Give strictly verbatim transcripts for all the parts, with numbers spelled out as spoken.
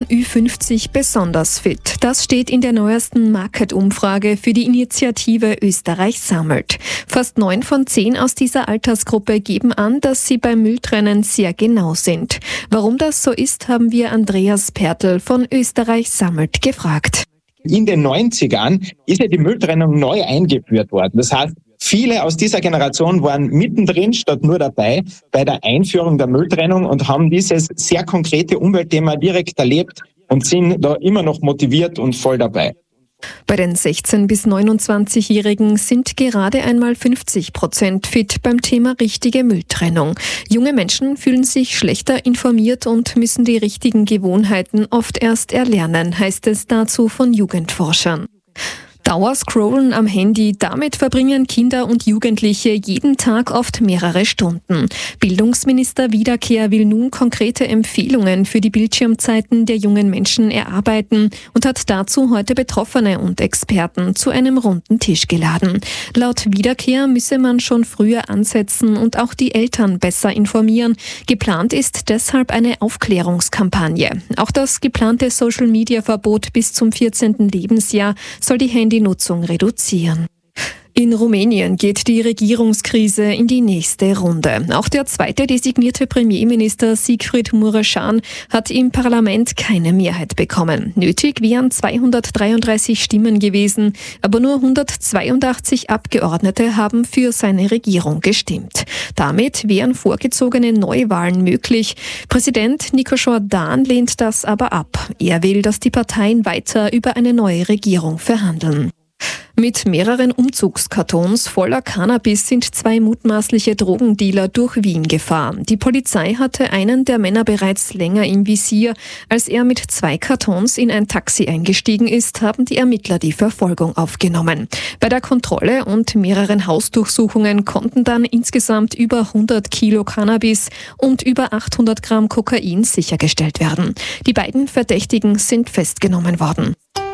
Ü fünfzig besonders fit. Das steht in der neuesten Market-Umfrage für die Initiative Österreich sammelt. Fast neun von zehn aus dieser Altersgruppe geben an, dass sie beim Mülltrennen sehr genau sind. Warum das so ist, haben wir Andreas Pertl von Österreich sammelt gefragt. In den neunzigern ist ja die Mülltrennung neu eingeführt worden. Das heißt, viele aus dieser Generation waren mittendrin statt nur dabei bei der Einführung der Mülltrennung und haben dieses sehr konkrete Umweltthema direkt erlebt und sind da immer noch motiviert und voll dabei. Bei den sechzehn- bis neunundzwanzigjährigen sind gerade einmal fünfzig Prozent fit beim Thema richtige Mülltrennung. Junge Menschen fühlen sich schlechter informiert und müssen die richtigen Gewohnheiten oft erst erlernen, heißt es dazu von Jugendforschern. Dauerscrollen am Handy, damit verbringen Kinder und Jugendliche jeden Tag oft mehrere Stunden. Bildungsminister Wiederkehr will nun konkrete Empfehlungen für die Bildschirmzeiten der jungen Menschen erarbeiten und hat dazu heute Betroffene und Experten zu einem runden Tisch geladen. Laut Wiederkehr müsse man schon früher ansetzen und auch die Eltern besser informieren. Geplant ist deshalb eine Aufklärungskampagne. Auch das geplante Social-Media-Verbot bis zum vierzehnten Lebensjahr soll die Handy Nutzung reduzieren. In Rumänien geht die Regierungskrise in die nächste Runde. Auch der zweite designierte Premierminister Sigrid Mureșan hat im Parlament keine Mehrheit bekommen. Nötig wären zweihundertdreiunddreißig Stimmen gewesen, aber nur hundertzweiundachtzig Abgeordnete haben für seine Regierung gestimmt. Damit wären vorgezogene Neuwahlen möglich. Präsident Nico Jordan lehnt das aber ab. Er will, dass die Parteien weiter über eine neue Regierung verhandeln. Mit mehreren Umzugskartons voller Cannabis sind zwei mutmaßliche Drogendealer durch Wien gefahren. Die Polizei hatte einen der Männer bereits länger im Visier. Als er mit zwei Kartons in ein Taxi eingestiegen ist, haben die Ermittler die Verfolgung aufgenommen. Bei der Kontrolle und mehreren Hausdurchsuchungen konnten dann insgesamt über hundert Kilo Cannabis und über achthundert Gramm Kokain sichergestellt werden. Die beiden Verdächtigen sind festgenommen worden.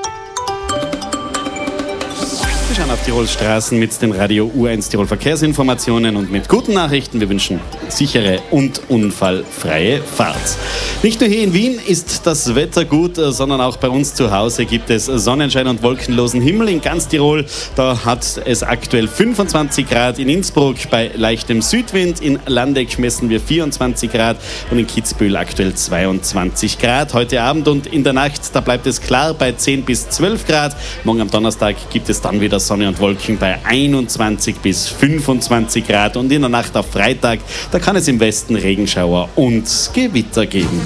Wir schauen auf Tirols Straßen mit den Radio U eins Tirol Verkehrsinformationen und mit guten Nachrichten. Wir wünschen sichere und unfallfreie Fahrt. Nicht nur hier in Wien ist das Wetter gut, sondern auch bei uns zu Hause gibt es Sonnenschein und wolkenlosen Himmel in ganz Tirol. Da hat es aktuell fünfundzwanzig Grad in Innsbruck, bei leichtem Südwind. In Landeck messen wir vierundzwanzig Grad und in Kitzbühel aktuell zweiundzwanzig Grad. Heute Abend und in der Nacht, da bleibt es klar bei zehn bis zwölf Grad. Morgen am Donnerstag gibt es dann wieder Sonne und Wolken bei einundzwanzig bis fünfundzwanzig Grad und in der Nacht auf Freitag, da kann es im Westen Regenschauer und Gewitter geben.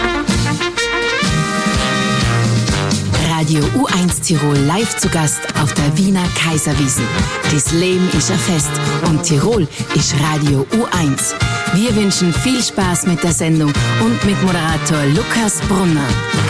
Radio U eins Tirol live zu Gast auf der Wiener Kaiserwiesn. Das Leben ist ein Fest und Tirol ist Radio U eins. Wir wünschen viel Spaß mit der Sendung und mit Moderator Lukas Brunner.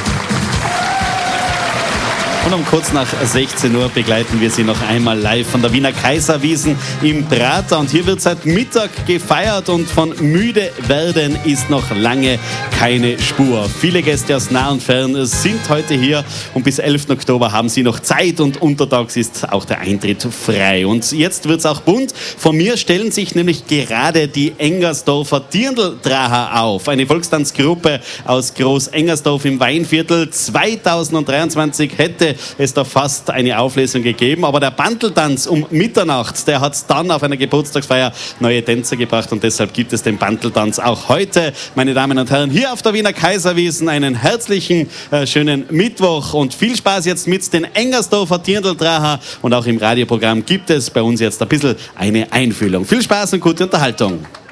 Und um kurz nach sechzehn Uhr begleiten wir Sie noch einmal live von der Wiener Kaiserwiesn im Prater. Und hier wird seit Mittag gefeiert und von müde werden ist noch lange keine Spur. Viele Gäste aus nah und fern sind heute hier und bis elften Oktober haben Sie noch Zeit und untertags ist auch der Eintritt frei. Und jetzt wird es auch bunt. Vor mir stellen sich nämlich gerade die Engersdorfer Dirndl-Dracher auf. Eine Volkstanzgruppe aus Groß-Engersdorf im Weinviertel. zweitausenddreiundzwanzig hätte es da fast eine Auflösung gegeben, aber der Banteltanz um Mitternacht, der hat dann auf einer Geburtstagsfeier neue Tänzer gebracht und deshalb gibt es den Banteltanz auch heute. Meine Damen und Herren, hier auf der Wiener Kaiserwiesn einen herzlichen, äh, schönen Mittwoch und viel Spaß jetzt mit den Engersdorfer Dirndl-Dracher und auch im Radioprogramm gibt es bei uns jetzt ein bisschen eine Einfühlung. Viel Spaß und gute Unterhaltung.